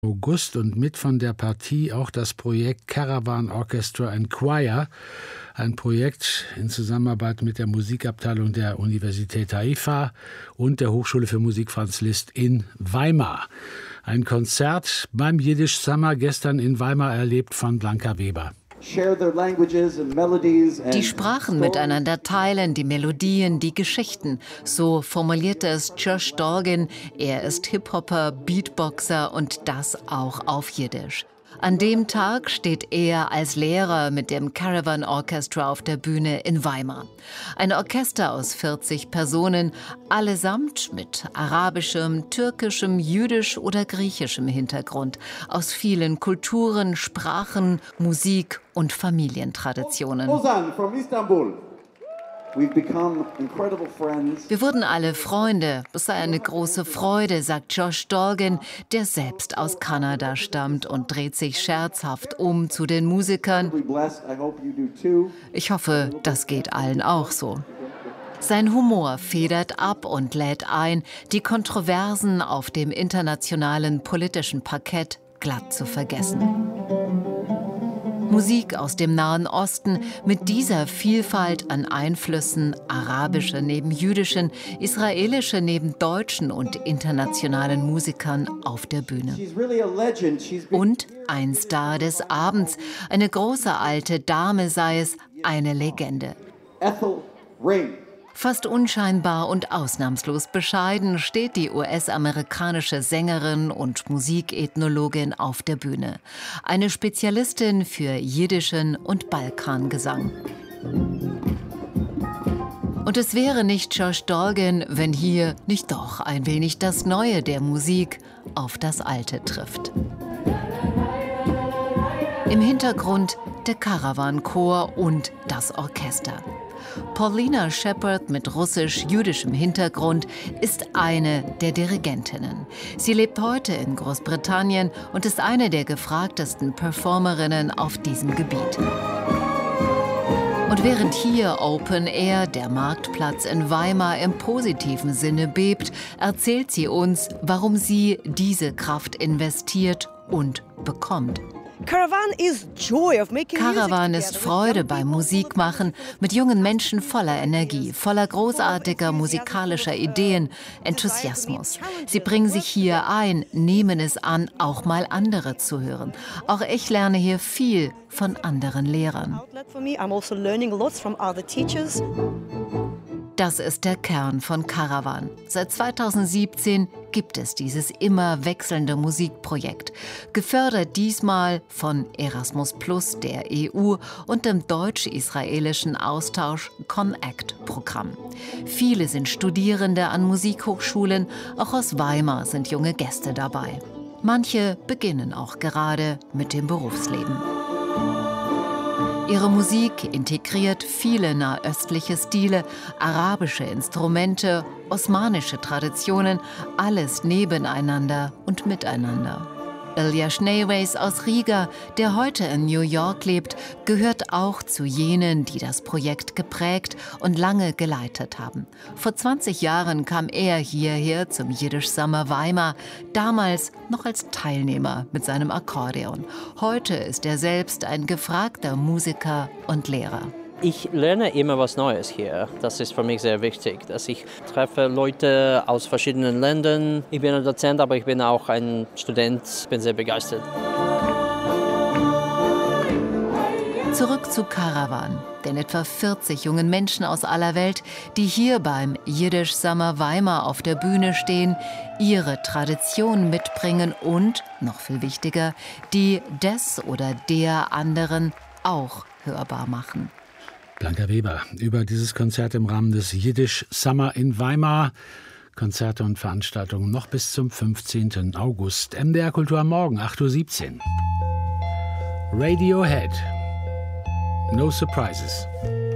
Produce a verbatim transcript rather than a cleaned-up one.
August und mit von der Partie auch das Projekt Caravan Orchestra and Choir, ein Projekt in Zusammenarbeit mit der Musikabteilung der Universität Haifa und der Hochschule für Musik Franz Liszt in Weimar. Ein Konzert beim Yiddish Summer gestern in Weimar erlebt von Blanca Weber. Die Sprachen miteinander teilen, die Melodien, die Geschichten. So formulierte es Josh Dolgin. Er ist Hip-Hopper, Beatboxer und das auch auf Jiddisch. An dem Tag steht er als Lehrer mit dem Caravan Orchestra auf der Bühne in Weimar. Ein Orchester aus vierzig Personen, allesamt mit arabischem, türkischem, jüdisch oder griechischem Hintergrund, aus vielen Kulturen, Sprachen, Musik und Familientraditionen. Ozan from Istanbul. Wir wurden alle Freunde. Es sei eine große Freude, sagt Josh Dolgin, der selbst aus Kanada stammt und dreht sich scherzhaft um zu den Musikern. Ich hoffe, das geht allen auch so. Sein Humor federt ab und lädt ein, die Kontroversen auf dem internationalen politischen Parkett glatt zu vergessen. Musik aus dem Nahen Osten mit dieser Vielfalt an Einflüssen, arabische neben jüdischen, israelische neben deutschen und internationalen Musikern auf der Bühne. Und ein Star des Abends, eine große alte Dame sei es, eine Legende. Ethel Rain. Fast unscheinbar und ausnahmslos bescheiden steht die U S-amerikanische Sängerin und Musikethnologin auf der Bühne. Eine Spezialistin für jiddischen und Balkangesang. Und es wäre nicht Josh Dolgin, wenn hier nicht doch ein wenig das Neue der Musik auf das Alte trifft. Im Hintergrund der Caravan-Chor und das Orchester. Paulina Shepard mit russisch-jüdischem Hintergrund ist eine der Dirigentinnen. Sie lebt heute in Großbritannien und ist eine der gefragtesten Performerinnen auf diesem Gebiet. Und während hier Open Air, der Marktplatz in Weimar, im positiven Sinne bebt, erzählt sie uns, warum sie diese Kraft investiert und bekommt. Caravan ist Freude beim Musikmachen mit jungen Menschen voller Energie, voller großartiger musikalischer Ideen, Enthusiasmus. Sie bringen sich hier ein, nehmen es an, auch mal andere zu hören. Auch ich lerne hier viel von anderen Lehrern. Das ist der Kern von Caravan. Seit zweitausendsiebzehn gibt es dieses immer wechselnde Musikprojekt. Gefördert diesmal von Erasmus Plus, der E U und dem deutsch-israelischen Austausch Connect-Programm. Viele sind Studierende an Musikhochschulen, auch aus Weimar sind junge Gäste dabei. Manche beginnen auch gerade mit dem Berufsleben. Ihre Musik integriert viele nahöstliche Stile, arabische Instrumente, osmanische Traditionen, alles nebeneinander und miteinander. Ilya Schneeweis aus Riga, der heute in New York lebt, gehört auch zu jenen, die das Projekt geprägt und lange geleitet haben. Vor zwanzig Jahren kam er hierher zum Yiddish Summer Weimar, damals noch als Teilnehmer mit seinem Akkordeon. Heute ist er selbst ein gefragter Musiker und Lehrer. Ich lerne immer was Neues hier. Das ist für mich sehr wichtig, dass ich treffe Leute aus verschiedenen Ländern. Ich bin ein Dozent, aber ich bin auch ein Student. Ich bin sehr begeistert. Zurück zu Caravan, den etwa vierzig jungen Menschen aus aller Welt, die hier beim Yiddish Summer Weimar auf der Bühne stehen, ihre Tradition mitbringen und, noch viel wichtiger, die des oder der anderen auch hörbar machen. Blanca Weber über dieses Konzert im Rahmen des Yiddish Summer in Weimar. Konzerte und Veranstaltungen noch bis zum fünfzehnten August. M D R Kultur am Morgen, acht Uhr siebzehn. Radiohead. No Surprises.